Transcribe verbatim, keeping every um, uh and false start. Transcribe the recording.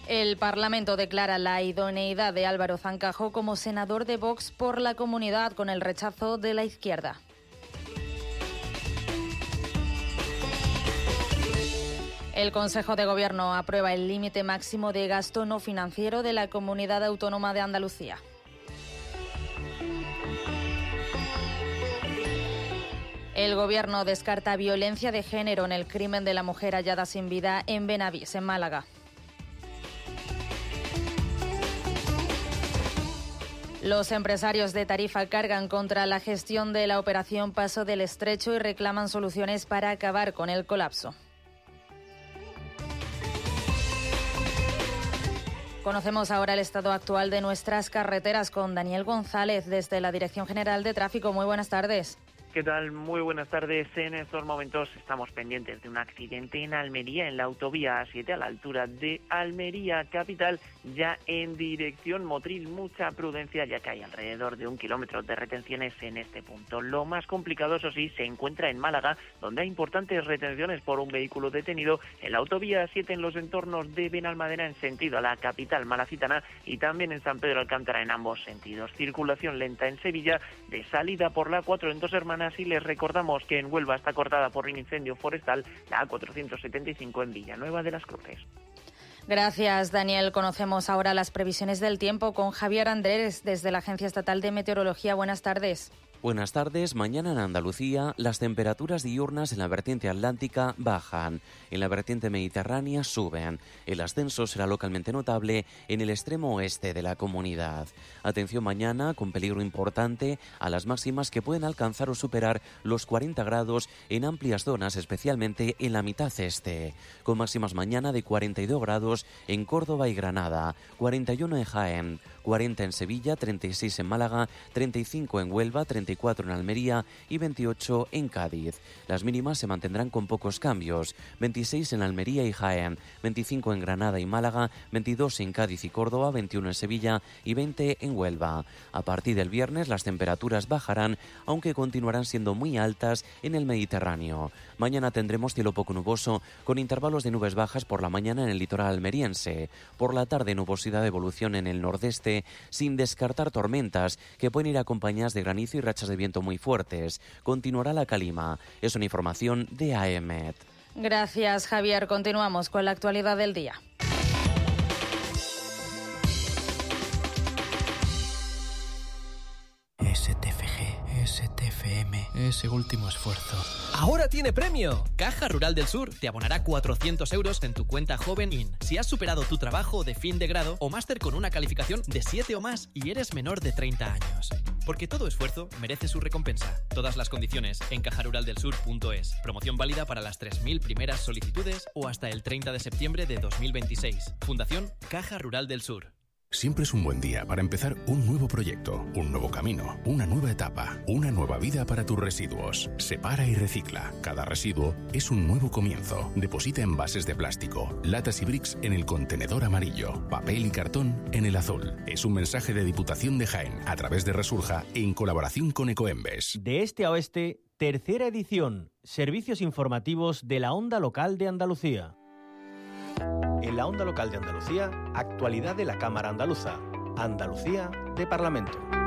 El Parlamento declara la idoneidad de Álvaro Zancajo como senador de Vox por la Comunidad, con el rechazo de la izquierda. El Consejo de Gobierno aprueba el límite máximo de gasto no financiero de la Comunidad Autónoma de Andalucía. El Gobierno descarta violencia de género en el crimen de la mujer hallada sin vida en Benavís, en Málaga. Los empresarios de Tarifa cargan contra la gestión de la operación Paso del Estrecho y reclaman soluciones para acabar con el colapso. Conocemos ahora el estado actual de nuestras carreteras con Daniel González desde la Dirección General de Tráfico. Muy buenas tardes. ¿Qué tal? Muy buenas tardes. En estos momentos estamos pendientes de un accidente en Almería, en la autovía A siete, a la altura de Almería capital, ya en dirección Motril. Mucha prudencia, ya que hay alrededor de un kilómetro de retenciones en este punto. Lo más complicado, eso sí, se encuentra en Málaga, donde hay importantes retenciones por un vehículo detenido en la autovía A siete en los entornos de Benalmádena en sentido a la capital malacitana y también en San Pedro Alcántara en ambos sentidos. Circulación lenta en Sevilla, de salida por la A cuatro en Dos Hermanas, y les recordamos que en Huelva está cortada por un incendio forestal la A cuatrocientos setenta y cinco en Villanueva de las Cruces. Gracias, Daniel. Conocemos ahora las previsiones del tiempo con Javier Andrés desde la Agencia Estatal de Meteorología. Buenas tardes. Buenas tardes. Mañana en Andalucía las temperaturas diurnas en la vertiente atlántica bajan, en la vertiente mediterránea suben. El ascenso será localmente notable en el extremo oeste de la comunidad. Atención mañana, con peligro importante a las máximas que pueden alcanzar o superar los cuarenta grados en amplias zonas, especialmente en la mitad este. Con máximas mañana de cuarenta y dos grados en Córdoba y Granada, cuarenta y uno en Jaén, cuarenta en Sevilla, treinta y seis en Málaga, treinta y cinco en Huelva, treinta y cuatro en Almería y veintiocho en Cádiz. Las mínimas se mantendrán con pocos cambios, veintiséis en Almería y Jaén, veinticinco en Granada y Málaga, veintidós en Cádiz y Córdoba, veintiuno en Sevilla y veinte en Huelva. A partir del viernes las temperaturas bajarán, aunque continuarán siendo muy altas en el Mediterráneo. Mañana tendremos cielo poco nuboso, con intervalos de nubes bajas por la mañana en el litoral almeriense. Por la tarde, nubosidad de evolución en el nordeste, sin descartar tormentas que pueden ir acompañadas de granizo y rachas de viento muy fuertes. Continuará la calima. Es una información de A E M E T. Gracias, Javier. Continuamos con la actualidad del día. S T F G, S T F M, ese último esfuerzo. ¡Ahora tiene premio! Caja Rural del Sur te abonará cuatrocientos euros en tu cuenta Joven In si has superado tu trabajo de fin de grado o máster con una calificación de siete o más y eres menor de treinta años. Porque todo esfuerzo merece su recompensa. Todas las condiciones en caja rural del sur punto es. Promoción válida para las tres mil primeras solicitudes o hasta el treinta de septiembre de dos mil veintiséis. Fundación Caja Rural del Sur. Siempre es un buen día para empezar un nuevo proyecto, un nuevo camino, una nueva etapa, una nueva vida para tus residuos. Separa y recicla. Cada residuo es un nuevo comienzo. Deposita envases de plástico, latas y bricks en el contenedor amarillo, papel y cartón en el azul. Es un mensaje de Diputación de Jaén a través de Resurja en colaboración con Ecoembes. De este a oeste, tercera edición. Servicios informativos de la Onda Local de Andalucía. En la Onda Local de Andalucía, actualidad de la Cámara Andaluza. Andalucía de Parlamento.